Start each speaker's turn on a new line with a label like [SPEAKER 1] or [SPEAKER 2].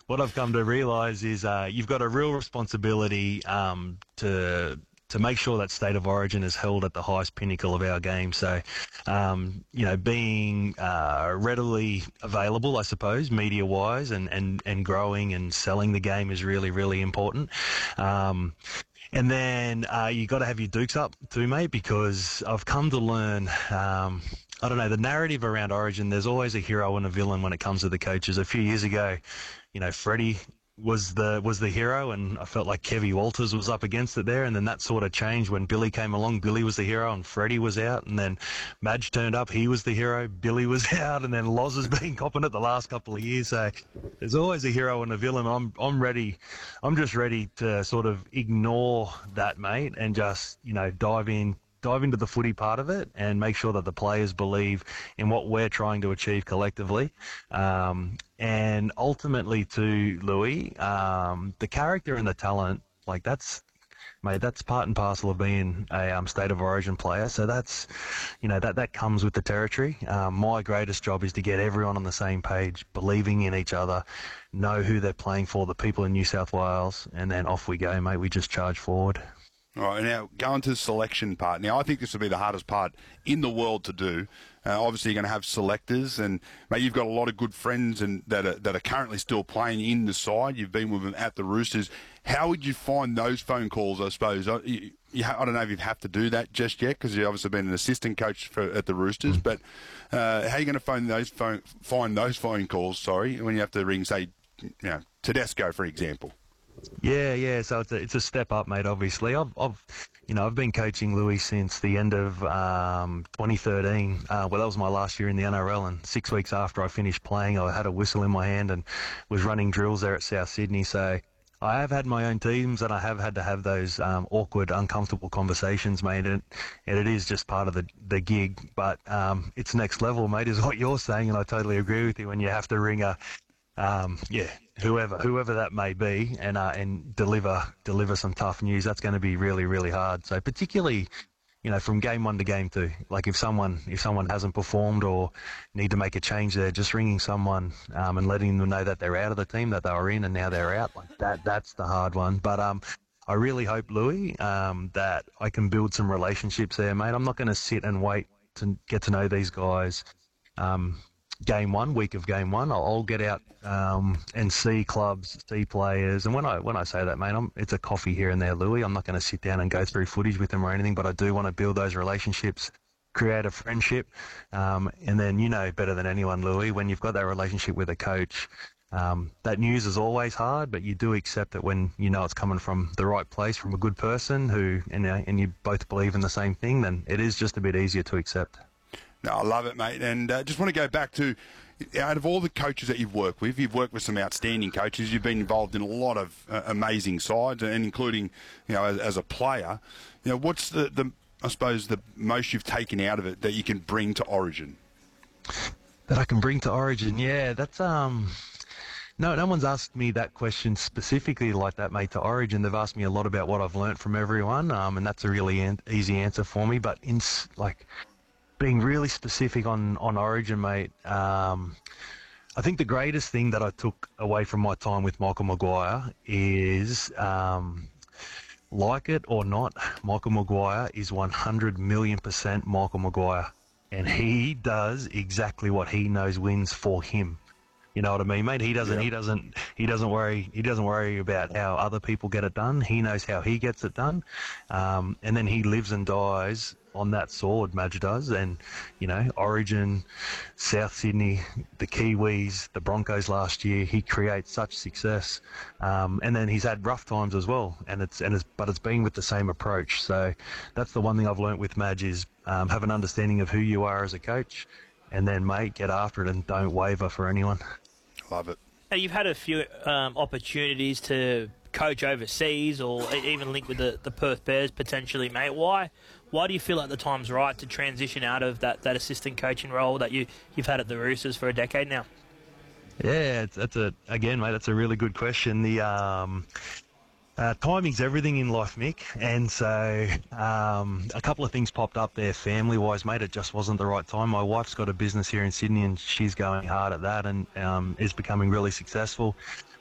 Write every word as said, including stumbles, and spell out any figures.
[SPEAKER 1] what I've come to realise is uh, you've got a real responsibility um, to to make sure that state of origin is held at the highest pinnacle of our game. So, um, you know, being uh, readily available, I suppose, media-wise, and, and, and growing and selling the game is really, really important. Um, and then uh, you got to have your dukes up too, mate, because I've come to learn. Um, I don't know, the narrative around Origin, there's always a hero and a villain when it comes to the coaches. A few years ago, you know, Freddie was the was the hero, and I felt like Kevy Walters was up against it there, and then that sort of changed when Billy came along. Billy was the hero and Freddie was out, and then Madge turned up, he was the hero, Billy was out, and then Loz has been copping it the last couple of years. So there's always a hero and a villain. I'm I'm ready, I'm just ready to sort of ignore that, mate, and just, you know, dive in, dive into the footy part of it and make sure that the players believe in what we're trying to achieve collectively. Um, and ultimately too, Louis, um, the character and the talent, like that's, mate, that's part and parcel of being a um, state of origin player. So that's, you know, that, that comes with the territory. Um, my greatest job is to get everyone on the same page, believing in each other, know who they're playing for, the people in New South Wales, and then off we go, mate. We just charge forward.
[SPEAKER 2] All right, now going to the selection part. Now, I think this will be the hardest part in the world to do. Uh, obviously, you're going to have selectors, and mate, you've got a lot of good friends and that are, that are currently still playing in the side. You've been with them at the Roosters. How would you find those phone calls? I suppose I, you, you, I don't know if you have to do that just yet because you've obviously been an assistant coach for, at the Roosters. But uh, how are you going to find those phone find those phone calls? Sorry, when you have to ring, say, you know, Tedesco, for example.
[SPEAKER 1] Yeah, yeah. So it's a, it's a step up, mate. Obviously, I've, I've, you know, I've been coaching Louis since the end of um, twenty thirteen. Uh, well, that was my last year in the N R L, and six weeks after I finished playing, I had a whistle in my hand and was running drills there at South Sydney. So I have had my own teams, and I have had to have those um, awkward, uncomfortable conversations, mate. And, and it is just part of the the gig. But um, it's next level, mate, is what you're saying, and I totally agree with you. When you have to ring a Um, yeah, whoever whoever that may be, and uh, and deliver deliver some tough news, that's going to be really, really hard. So particularly, you know, from game one to game two, like if someone if someone hasn't performed or need to make a change there, just ringing someone um, and letting them know that they're out of the team, that they were in and now they're out, like that that's the hard one. But um, I really hope, Louis, um, that I can build some relationships there, mate. I'm not going to sit and wait to get to know these guys. Um, Game one, week of game one, I'll, I'll get out um, and see clubs, see players, and when I when I say that, mate, I'm, it's a coffee here and there, Louis. I'm not going to sit down and go through footage with them or anything, but I do want to build those relationships, create a friendship, um, and then you know better than anyone, Louis, when you've got that relationship with a coach, um, that news is always hard, but you do accept it when you know it's coming from the right place, from a good person who, and, uh, and you both believe in the same thing. Then it is just a bit easier to accept.
[SPEAKER 2] No, I love it, mate. And uh, just want to go back to, out of all the coaches that you've worked with, you've worked with some outstanding coaches. You've been involved in a lot of uh, amazing sides, and including, you know, as, as a player. You know, what's the, the, I suppose, the most you've taken out of it that you can bring to Origin?
[SPEAKER 1] That I can bring to Origin, yeah, that's um. No, no one's asked me that question specifically like that, mate, to Origin. They've asked me a lot about what I've learnt from everyone, um, and that's a really an- easy answer for me. But in like. Being really specific on, on Origin, mate, um, I think the greatest thing that I took away from my time with Michael Maguire is, um, like it or not, Michael Maguire is one hundred million percent Michael Maguire. And he does exactly what he knows wins for him. You know what I mean, mate? He doesn't. Yep. He doesn't. He doesn't worry. He doesn't worry about how other people get it done. He knows how he gets it done, um, and then he lives and dies on that sword. Madge does, and you know, Origin, South Sydney, the Kiwis, the Broncos last year. He creates such success, um, and then he's had rough times as well. And it's and it's but it's been with the same approach. So that's the one thing I've learnt with Madge is um, have an understanding of who you are as a coach, and then mate, get after it and don't waver for anyone.
[SPEAKER 2] Love it.
[SPEAKER 3] Now, you've had a few um, opportunities to coach overseas or even link with the, the Perth Bears potentially, mate. Why why do you feel like the time's right to transition out of that, that assistant coaching role that you, you've had at the Roosters for a decade now?
[SPEAKER 1] Yeah, it's, that's a again, mate, that's a really good question. The um, uh, timing's everything in life, Mick, and so um, a couple of things popped up there family-wise, mate. It just wasn't the right time. My wife's got a business here in Sydney, and she's going hard at that and um, is becoming really successful.